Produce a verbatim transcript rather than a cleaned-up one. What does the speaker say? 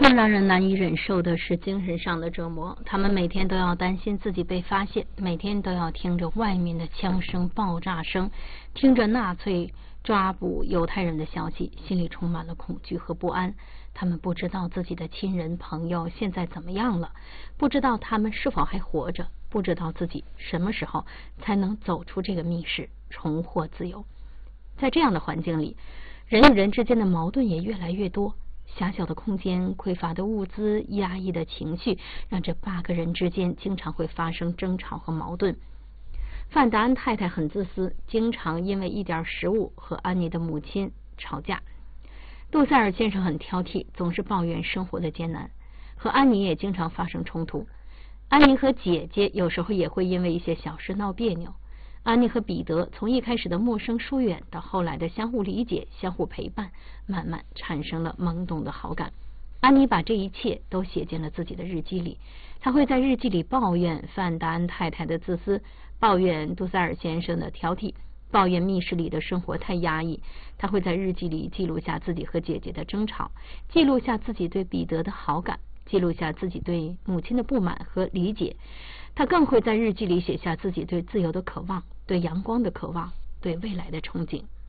更让人难以忍受的是精神上的折磨，他们每天都要担心自己被发现，每天都要听着外面的枪声、爆炸声，听着纳粹抓捕犹太人的消息，心里充满了恐惧和不安。他们不知道自己的亲人朋友现在怎么样了，不知道他们是否还活着，不知道自己什么时候才能走出这个密室，重获自由。在这样的环境里，人与人之间的矛盾也越来越多，狭小的空间、匮乏的物资、压抑的情绪，让这八个人之间经常会发生争吵和矛盾。范达安太太很自私，经常因为一点食物和安妮的母亲吵架。杜塞尔先生很挑剔，总是抱怨生活的艰难，和安妮也经常发生冲突。安妮和姐姐有时候也会因为一些小事闹别扭。安妮和彼得从一开始的陌生疏远，到后来的相互理解、相互陪伴，慢慢产生了懵懂的好感。安妮把这一切都写进了自己的日记里，她会在日记里抱怨范达安太太的自私，抱怨杜塞尔先生的挑剔，抱怨密室里的生活太压抑。她会在日记里记录下自己和姐姐的争吵，记录下自己对彼得的好感，记录下自己对母亲的不满和理解。她更会在日记里写下自己对自由的渴望，对阳光的渴望，对未来的憧憬。